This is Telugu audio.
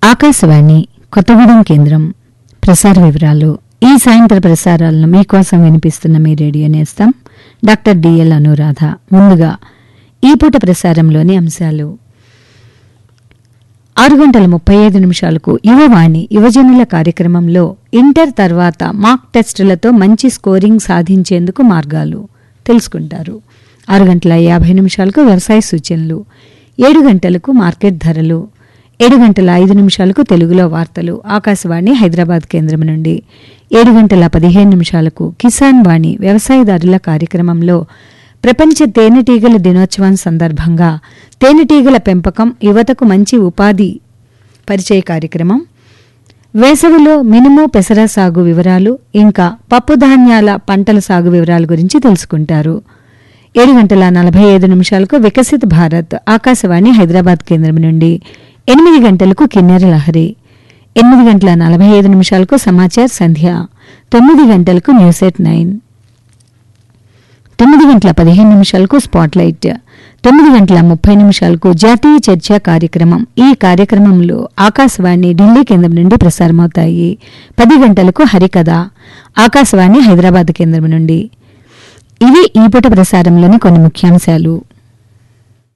ఆకాశవాణి కొత్తగూడెం కేంద్రం ప్రసార వివరాలు. ఈ సాయంత్ర ప్రసారాలను మీకోసం వినిపిస్తున్న మీ రేడియో నేస్తం డాక్టర్ డిఎల్ అనురాధ. ముందుగా ఈ పూట ప్రసారంలోని అంశాలు. 6:35 యువవాణి యువజనుల కార్యక్రమంలో ఇంటర్ తర్వాత మాక్ టెస్టులతో మంచి స్కోరింగ్ సాధించేందుకు మార్గాలు తెలుసుకుంటారు. 6:50 వ్యవసాయ సూచనలు, 7 గంటలకు మార్కెట్ ధరలు, 7:05 తెలుగులో వార్తలు ఆకాశవాణి హైదరాబాద్ కేంద్రం నుండి, 7:15 కిసాన్ వాణి వ్యవసాయదారుల కార్యక్రమంలో ప్రపంచ తేనెటీగల దినోత్సవం సందర్భంగా తేనెటీగల పెంపకం యువతకు మంచి ఉపాధి పరిచయ కార్యక్రమం, వేసవిలో మినుము పెసర సాగు వివరాలు, ఇంకా పప్పుధాన్యాల పంటల సాగు వివరాల గురించి తెలుసుకుంటారు. 7:45 వికసిత్ భారత్ ఆకాశవాణి హైదరాబాద్ కేంద్రం నుండి, 8 గంటలకు కిన్నెర లహరి, 8:45 సమాచార్ సంధ్య, 9 గంటలకు న్యూస్ ఎట్ 9, 9:15 స్పాట్లైట్, 9:30 జాతీయ చర్చా కార్యక్రమం. ఈ కార్యక్రమంలో ఆకాశవాణి ఢిల్లీ కేంద్రం నుండి ప్రసారమవుతాయి. 10 గంటలకు హరికథ ఆకాశవాణి హైదరాబాద్ కేంద్రం నుండి. ఇవి ఈ పూట ప్రసారంలోని కొన్ని ముఖ్యాంశాలు.